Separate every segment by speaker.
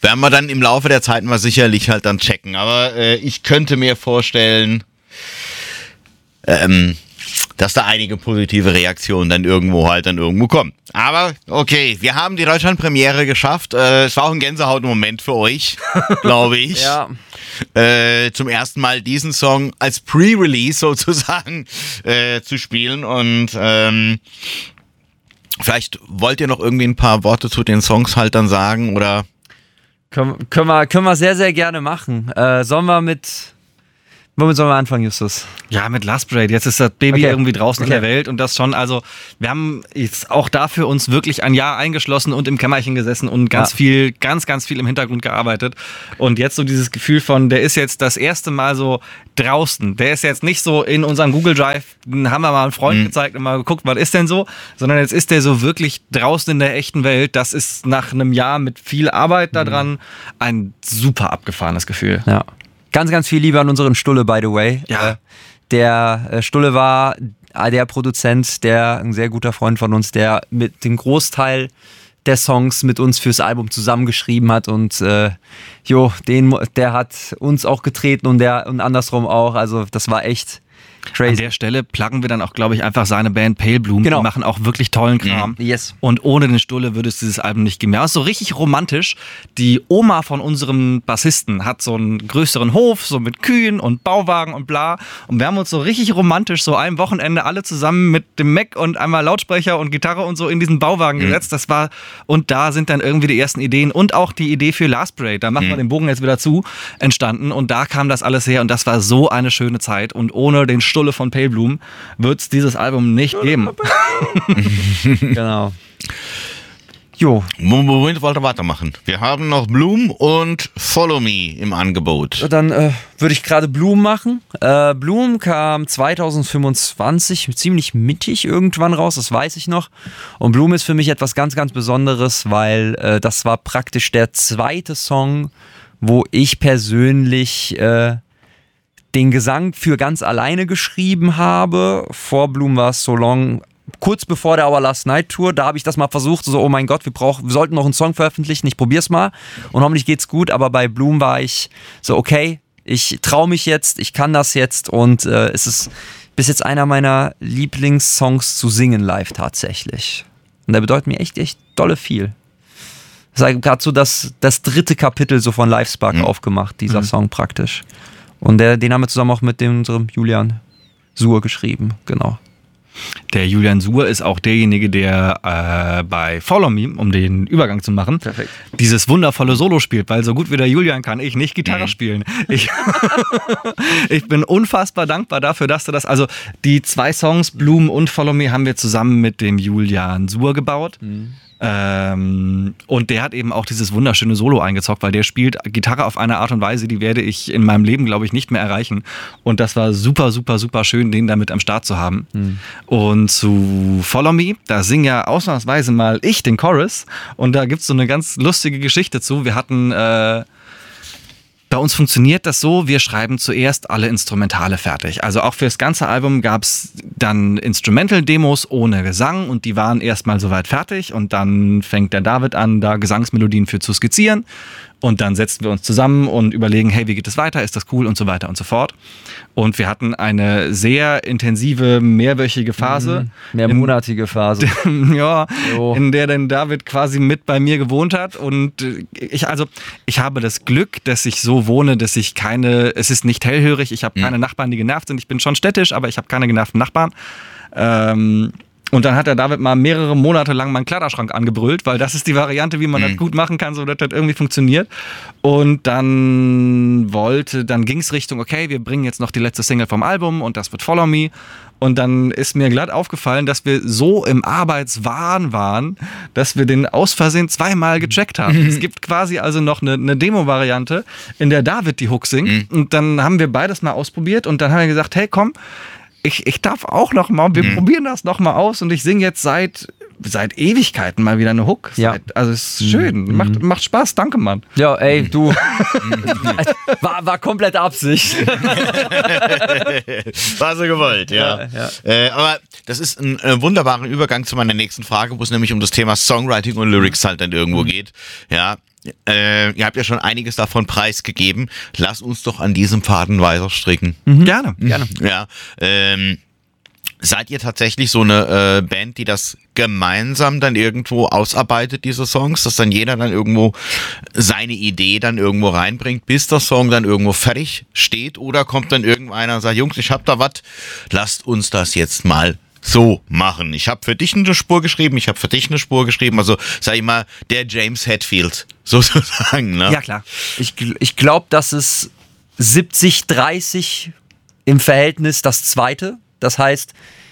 Speaker 1: Werden wir dann im Laufe der Zeit mal sicherlich halt dann checken. Aber ich könnte mir vorstellen, dass da einige positive Reaktionen dann irgendwo kommen. Aber okay, wir haben die Deutschland-Premiere geschafft. Es war auch ein Gänsehaut-Moment für euch, glaube ich.
Speaker 2: Ja.
Speaker 1: Zum ersten Mal diesen Song als Pre-Release sozusagen zu spielen. Und vielleicht wollt ihr noch irgendwie ein paar Worte zu den Songs halt dann sagen, oder?
Speaker 2: Können wir sehr, sehr gerne machen. Womit sollen wir anfangen, Justus?
Speaker 3: Ja, mit Last Parade. Jetzt ist das Baby irgendwie draußen in der Welt und das schon, also wir haben jetzt auch dafür uns wirklich ein Jahr eingeschlossen und im Kämmerchen gesessen und ganz viel im Hintergrund gearbeitet. Und jetzt so dieses Gefühl von, der ist jetzt das erste Mal so draußen. Der ist jetzt nicht so in unserem Google Drive, den haben wir mal einen Freund gezeigt und mal geguckt, was ist denn so, sondern jetzt ist der so wirklich draußen in der echten Welt. Das ist nach einem Jahr mit viel Arbeit daran ein super abgefahrenes Gefühl.
Speaker 2: Ja. Ganz, ganz viel Liebe an unseren Stulle, by the way.
Speaker 3: Ja.
Speaker 2: Der Stulle war der Produzent, ein sehr guter Freund von uns, der mit dem Großteil der Songs mit uns fürs Album zusammengeschrieben hat und der hat uns auch getreten und andersrum auch. Also das war echt crazy.
Speaker 3: An der Stelle pluggen wir dann auch, glaube ich, einfach seine Band Pale Bloom.
Speaker 2: Genau.
Speaker 3: Die machen auch wirklich tollen Kram.
Speaker 2: Yes.
Speaker 3: Und ohne den Stulle würde es dieses Album nicht geben. Ja, ist so richtig romantisch. Die Oma von unserem Bassisten hat so einen größeren Hof, so mit Kühen und Bauwagen und bla. Und wir haben uns so richtig romantisch so ein Wochenende alle zusammen mit dem Mac und einmal Lautsprecher und Gitarre und so in diesen Bauwagen gesetzt. Und da sind dann irgendwie die ersten Ideen und auch die Idee für Last Parade, da machen wir den Bogen jetzt wieder zu, entstanden. Und da kam das alles her und das war so eine schöne Zeit. Und ohne den Stulle von Pale Bloom wird es dieses Album nicht geben.
Speaker 2: Genau. Jo.
Speaker 1: Womit wollt ihr weitermachen? Wir haben noch Bloom und Follow Me im Angebot.
Speaker 2: Dann würde ich gerade Bloom machen. Bloom kam 2025 ziemlich mittig irgendwann raus, das weiß ich noch. Und Bloom ist für mich etwas ganz, ganz Besonderes, weil das war praktisch der zweite Song, wo ich persönlich den Gesang für ganz alleine geschrieben habe. Vor Bloom war es So Long, kurz bevor der Our Last Night Tour. Da habe ich das mal versucht, so, oh mein Gott, wir sollten noch einen Song veröffentlichen, ich probier's mal und hoffentlich geht's gut. Aber bei Bloom war ich so, okay, ich traue mich jetzt, ich kann das jetzt und es ist bis jetzt einer meiner Lieblingssongs zu singen live tatsächlich. Und der bedeutet mir echt, echt dolle viel. Das ist gerade so das dritte Kapitel so von Livespark aufgemacht, dieser Song praktisch. Und den haben wir zusammen auch mit unserem Julian Suhr geschrieben, genau.
Speaker 3: Der Julian Suhr ist auch derjenige, der bei Follow Me, um den Übergang zu machen,
Speaker 2: Perfekt.
Speaker 3: dieses wundervolle Solo spielt, weil so gut wie der Julian kann ich nicht Gitarre spielen. Ich bin unfassbar dankbar dafür, dass du das, also die zwei Songs, Bloom und Follow Me, haben wir zusammen mit dem Julian Suhr gebaut. Und der hat eben auch dieses wunderschöne Solo eingezockt, weil der spielt Gitarre auf eine Art und Weise, die werde ich in meinem Leben, glaube ich, nicht mehr erreichen. Und das war super, super, super schön, den damit am Start zu haben. Und zu Follow Me, da singe ja ausnahmsweise mal ich den Chorus. Und da gibt es so eine ganz lustige Geschichte zu. Wir hatten bei uns funktioniert das so, wir schreiben zuerst alle Instrumentale fertig. Also auch für das ganze Album gab es dann Instrumental-Demos ohne Gesang und die waren erstmal soweit fertig und dann fängt der David an, da Gesangsmelodien für zu skizzieren und dann setzen wir uns zusammen und überlegen, hey, wie geht es weiter, ist das cool und so weiter und so fort. Und wir hatten eine sehr intensive, mehrwöchige Phase.
Speaker 2: Mehrmonatige Phase.
Speaker 3: Ja, in der dann David quasi mit bei mir gewohnt hat und ich habe das Glück, dass ich so wohne, dass ich es ist nicht hellhörig, ich habe keine Nachbarn, die genervt sind, ich bin schon städtisch, aber ich habe keine genervten Nachbarn. Und dann hat der David mal mehrere Monate lang meinen Kleiderschrank angebrüllt, weil das ist die Variante, wie man das gut machen kann, so dass das irgendwie funktioniert. Und dann ging es Richtung, okay, wir bringen jetzt noch die letzte Single vom Album und das wird Follow Me. Und dann ist mir glatt aufgefallen, dass wir so im Arbeitswahn waren, dass wir den aus Versehen zweimal gecheckt haben. Es gibt quasi also noch eine Demo-Variante, in der David die Hook singt. Und dann haben wir beides mal ausprobiert und dann haben wir gesagt, hey komm, ich darf auch noch mal, wir probieren das noch mal aus und ich singe jetzt seit Ewigkeiten mal wieder eine Hook.
Speaker 2: Ja.
Speaker 3: Also es ist schön, macht Spaß, danke Mann.
Speaker 2: Ja, ey, du, war komplett Absicht.
Speaker 1: War so gewollt, ja. Aber das ist ein wunderbarer Übergang zu meiner nächsten Frage, wo es nämlich um das Thema Songwriting und Lyrics halt dann irgendwo geht. Ja. ihr habt ja schon einiges davon preisgegeben. Lass uns doch an diesem Faden weiter stricken.
Speaker 3: Gerne.
Speaker 1: Ja, seid ihr tatsächlich so eine Band, die das gemeinsam dann irgendwo ausarbeitet, diese Songs, dass dann jeder dann irgendwo seine Idee dann irgendwo reinbringt, bis der Song dann irgendwo fertig steht, oder kommt dann irgendeiner und sagt, Jungs, ich hab da was, lasst uns das jetzt mal so machen. Ich habe für dich eine Spur geschrieben, ich habe für dich eine Spur geschrieben, also sag ich mal, der James Hetfield sozusagen. Ne?
Speaker 3: Ja, klar.
Speaker 2: Ich glaube, dass es 70-30 im Verhältnis das Zweite. Das heißt,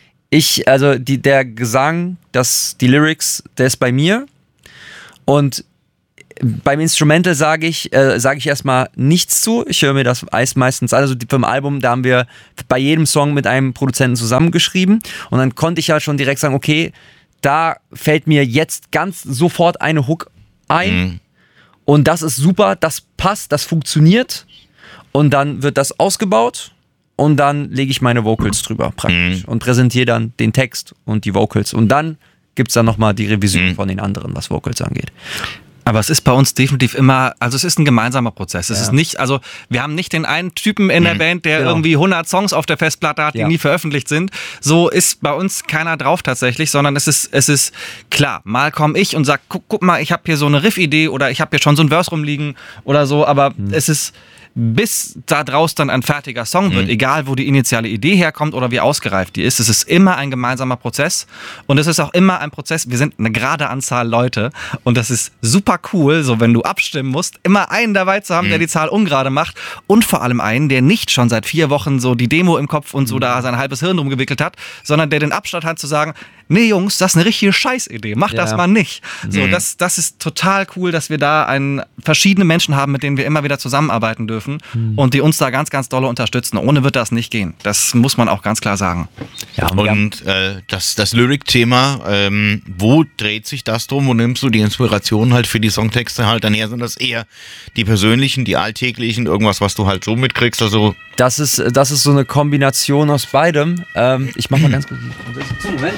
Speaker 2: der Gesang, die Lyrics, der ist bei mir. Und beim Instrumental sage ich erstmal nichts zu. Ich höre mir das meistens an. Also beim Album, da haben wir bei jedem Song mit einem Produzenten zusammengeschrieben. Und dann konnte ich halt schon direkt sagen, okay, da fällt mir jetzt ganz sofort eine Hook ein. Und das ist super, das passt, das funktioniert. Und dann wird das ausgebaut. Und dann lege ich meine Vocals drüber praktisch und präsentiere dann den Text und die Vocals. Und dann gibt es dann nochmal die Revision von den anderen, was Vocals angeht.
Speaker 3: Aber es ist bei uns definitiv immer, also es ist ein gemeinsamer Prozess. Es ist nicht, also wir haben nicht den einen Typen in der Band, der irgendwie 100 Songs auf der Festplatte hat, die nie veröffentlicht sind. So ist bei uns keiner drauf tatsächlich, sondern es ist klar, mal komme ich und sag, guck mal, ich habe hier so eine Riff-Idee oder ich habe hier schon so ein Verse rumliegen oder so, aber es ist, bis da draus dann ein fertiger Song wird, egal wo die initiale Idee herkommt oder wie ausgereift die ist, es ist immer ein gemeinsamer Prozess und es ist auch immer ein Prozess, wir sind eine gerade Anzahl Leute und das ist super cool, so wenn du abstimmen musst, immer einen dabei zu haben, der die Zahl ungerade macht und vor allem einen, der nicht schon seit 4 Wochen so die Demo im Kopf und so da sein halbes Hirn rumgewickelt hat, sondern der den Abstand hat zu sagen, nee Jungs, das ist eine richtige Scheißidee, mach das mal nicht. So, das ist total cool, dass wir da verschiedene Menschen haben, mit denen wir immer wieder zusammenarbeiten dürfen und die uns da ganz, ganz doll unterstützen. Ohne wird das nicht gehen. Das muss man auch ganz klar sagen.
Speaker 1: Ja, und das Lyric-Thema, wo dreht sich das drum? Wo nimmst du die Inspiration halt für die Songtexte halt dann her? Sind das eher die persönlichen, die alltäglichen, irgendwas, was du halt so mitkriegst? Also
Speaker 2: das ist so eine Kombination aus beidem. Ich mach mal ganz kurz. Moment.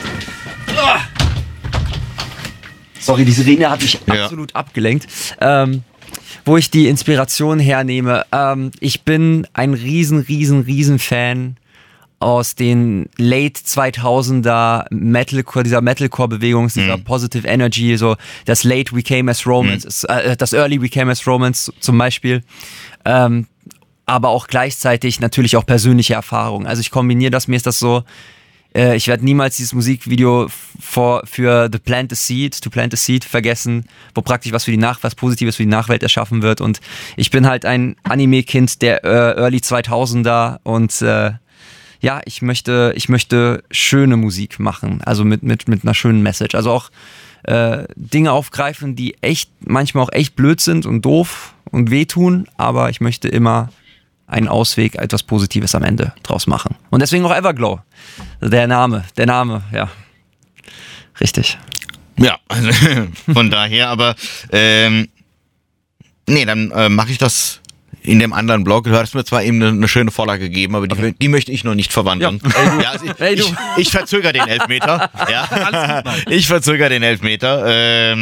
Speaker 2: Sorry, die Sirene hat mich absolut abgelenkt. Wo ich die Inspiration hernehme. Ich bin ein riesen Fan aus den Late 2000er Metalcore, dieser Metalcore-Bewegung, dieser Positive Energy, so das Late We Came as Romance, das Early We Came as Romance zum Beispiel. Aber auch gleichzeitig natürlich auch persönliche Erfahrungen. Also ich kombiniere das, mir ist das so, ich werde niemals dieses Musikvideo für To Plant a Seed vergessen, wo praktisch was Positives für die Nachwelt erschaffen wird. Und ich bin halt ein Anime-Kind der Early 2000er und ich möchte schöne Musik machen, also mit einer schönen Message. Also auch Dinge aufgreifen, die manchmal auch echt blöd sind und doof und wehtun, aber ich möchte immer einen Ausweg, etwas Positives am Ende draus machen. Und deswegen auch Everglow. Der Name, ja. Richtig.
Speaker 1: Ja, also von daher, aber dann mache ich das in dem anderen Blog. Du hast mir zwar eben eine schöne Vorlage gegeben, aber die möchte ich noch nicht verwandeln. Ja. Ich verzögere den Elfmeter. Ja. Ich verzögere den Elfmeter.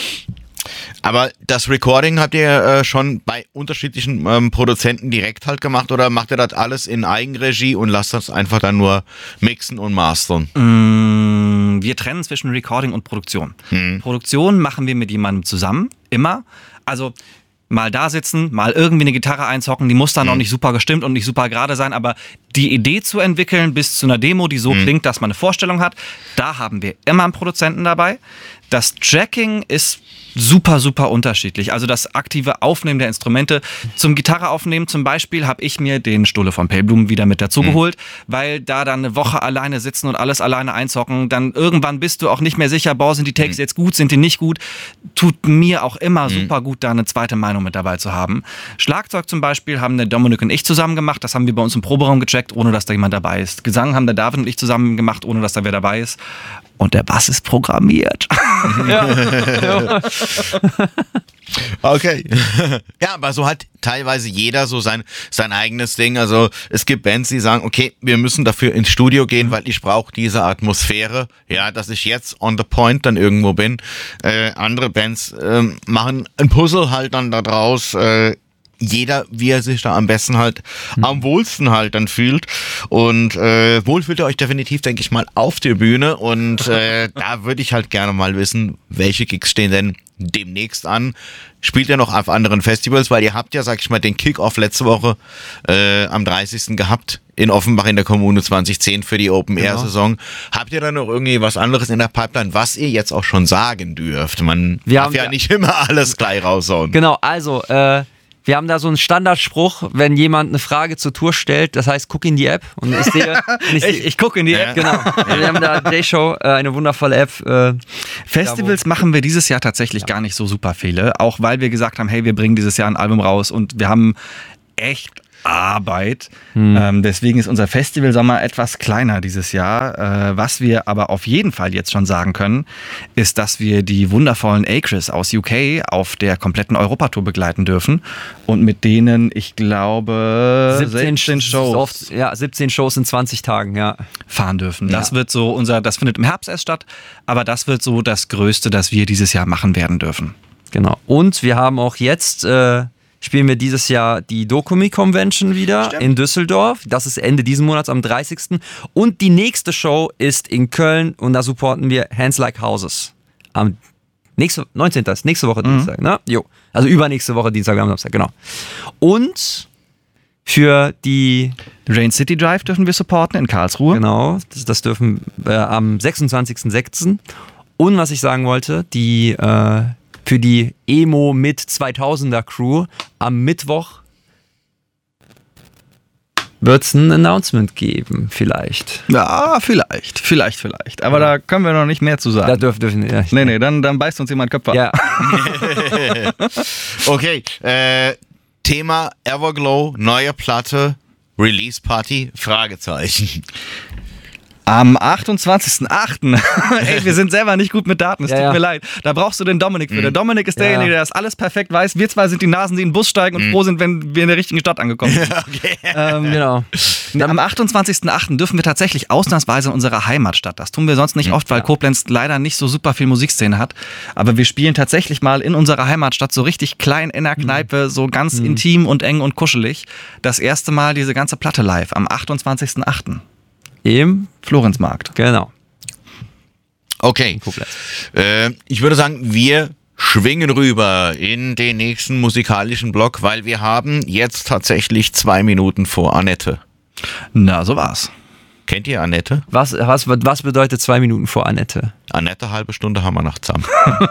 Speaker 1: Aber das Recording habt ihr schon bei unterschiedlichen Produzenten direkt halt gemacht oder macht ihr das alles in Eigenregie und lasst das einfach dann nur mixen und mastern?
Speaker 3: Wir trennen zwischen Recording und Produktion. Produktion machen wir mit jemandem zusammen, immer. Also mal da sitzen, mal irgendwie eine Gitarre einzocken, die muss dann auch nicht super gestimmt und nicht super gerade sein, aber die Idee zu entwickeln bis zu einer Demo, die so klingt, dass man eine Vorstellung hat, da haben wir immer einen Produzenten dabei. Das Tracking ist super unterschiedlich. Also das aktive Aufnehmen der Instrumente. Zum Gitarre aufnehmen zum Beispiel habe ich mir den Stulle von Pale Bloom wieder mit dazu geholt, weil da dann eine Woche alleine sitzen und alles alleine einzocken, dann irgendwann bist du auch nicht mehr sicher, sind die Takes jetzt gut, sind die nicht gut. Tut mir auch immer super gut, da eine zweite Meinung mit dabei zu haben. Schlagzeug zum Beispiel haben der Dominik und ich zusammen gemacht. Das haben wir bei uns im Proberaum gecheckt, ohne dass da jemand dabei ist. Gesang haben der David und ich zusammen gemacht, ohne dass da wer dabei ist. und der Bass ist programmiert.
Speaker 2: Ja.
Speaker 1: Okay. Ja, aber so hat teilweise jeder so sein eigenes Ding. Also es gibt Bands, die sagen, okay, wir müssen dafür ins Studio gehen, weil ich brauche diese Atmosphäre, ja, dass ich jetzt on the point dann irgendwo bin. Andere Bands machen ein Puzzle halt dann da draus, jeder, wie er sich da am besten halt, am wohlsten halt dann fühlt. Und wohl fühlt ihr euch definitiv, denke ich mal, auf der Bühne. Und da würde ich halt gerne mal wissen, welche Gigs stehen denn demnächst an. Spielt ihr noch auf anderen Festivals? Weil ihr habt ja, sag ich mal, den Kick-Off letzte Woche am 30. gehabt in Offenbach in der Kommune 2010 für die Open-Air-Saison. Habt ihr da noch irgendwie was anderes in der Pipeline, was ihr jetzt auch schon sagen dürft? Man darf ja nicht immer alles gleich raushauen.
Speaker 2: Genau, also wir haben da so einen Standardspruch, wenn jemand eine Frage zur Tour stellt, das heißt, guck in die App. Und ich sehe,
Speaker 3: ich gucke in die App.
Speaker 2: Genau. Wir haben da J-Show, eine wundervolle App.
Speaker 3: Festivals machen wir dieses Jahr tatsächlich gar nicht so super viele, auch weil wir gesagt haben, hey, wir bringen dieses Jahr ein Album raus und wir haben echt Arbeit. Deswegen ist unser Festivalsommer etwas kleiner dieses Jahr. Was wir aber auf jeden Fall jetzt schon sagen können, ist, dass wir die wundervollen Acres aus UK auf der kompletten Europatour begleiten dürfen und mit denen, ich glaube, 17 Shows.
Speaker 2: 17 Shows in 20 Tagen, ja.
Speaker 3: Fahren dürfen. Das wird so das findet im Herbst erst statt, aber das wird so das Größte, das wir dieses Jahr machen werden dürfen.
Speaker 2: Genau. Und wir haben auch jetzt spielen wir dieses Jahr die Dokumi Convention wieder in Düsseldorf. Das ist Ende diesen Monats am 30. Und die nächste Show ist in Köln und da supporten wir Hands Like Houses. Am 19. ist nächste Woche Dienstag, ne? Jo. Also übernächste Woche Dienstag am Samstag, genau. Und für die
Speaker 3: Rain City Drive dürfen wir supporten in Karlsruhe.
Speaker 2: Genau, das dürfen am 26.06. Und was ich sagen wollte, für die Emo mit 2000er Crew am Mittwoch wird es ein Announcement geben, vielleicht.
Speaker 3: Ja, vielleicht. Aber da können wir noch nicht mehr zu sagen.
Speaker 2: Da dürfen ja.
Speaker 3: Nee, dann beißt uns jemand Köpfe ab.
Speaker 1: Ja. Okay, Thema Everglow, neue Platte, Release Party, Fragezeichen.
Speaker 3: Am 28.08. Ey, wir sind selber nicht gut mit Daten, es tut mir leid. Da brauchst du den Dominik für. Der Dominik ist derjenige, der das alles perfekt weiß. Wir zwei sind die Nasen, die in den Bus steigen und froh sind, wenn wir in der richtigen Stadt angekommen sind.
Speaker 1: Okay.
Speaker 2: Genau.
Speaker 3: Am 28.08. dürfen wir tatsächlich ausnahmsweise in unserer Heimatstadt. Das tun wir sonst nicht oft, weil Koblenz leider nicht so super viel Musikszene hat. Aber wir spielen tatsächlich mal in unserer Heimatstadt so richtig klein in der Kneipe, so ganz intim und eng und kuschelig. Das erste Mal diese ganze Platte live am 28.08.
Speaker 2: Im
Speaker 3: Florenzmarkt.
Speaker 2: Genau.
Speaker 1: Okay. Ich würde sagen, wir schwingen rüber in den nächsten musikalischen Block, weil wir haben jetzt tatsächlich 2 Minuten vor Annette.
Speaker 3: Na, so war's.
Speaker 1: Kennt ihr Annette?
Speaker 2: Was bedeutet 2 Minuten vor Annette?
Speaker 1: Annette, halbe Stunde haben wir noch zusammen.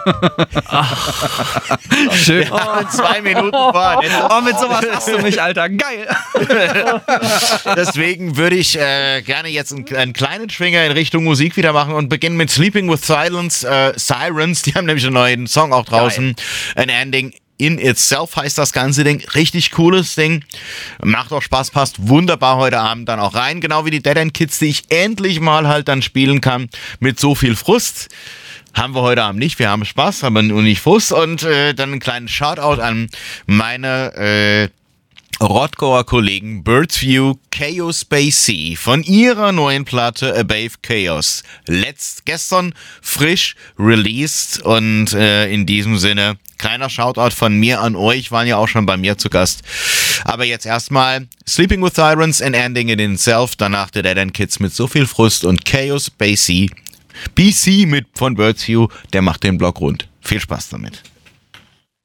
Speaker 3: Schön.
Speaker 1: Ja, 2 Minuten vor Annette.
Speaker 3: Oh, mit sowas hast du mich, Alter. Geil.
Speaker 1: Deswegen würde ich gerne jetzt einen kleinen Schwinger in Richtung Musik wieder machen und beginnen mit Sleeping with Sirens. Die haben nämlich einen neuen Song auch draußen. Geil. An Ending in Itself heißt das ganze Ding. Richtig cooles Ding. Macht auch Spaß, passt wunderbar heute Abend dann auch rein. Genau wie die Dead End Kids, die ich endlich mal halt dann spielen kann mit so viel Frust. Haben wir heute Abend nicht. Wir haben Spaß, aber nur nicht Frust. Und dann einen kleinen Shoutout an meine Rottgauer-Kollegen Birds View, Chaos by Sea von ihrer neuen Platte Above Chaos. Gestern frisch released und in diesem Sinne kleiner Shoutout von mir an euch, waren ja auch schon bei mir zu Gast. Aber jetzt erstmal Sleeping with Sirens and Ending in Itself, danach The Dead End Kids mit so viel Frust und Chaos by Sea. BC von Birds View, der macht den Block rund. Viel Spaß damit.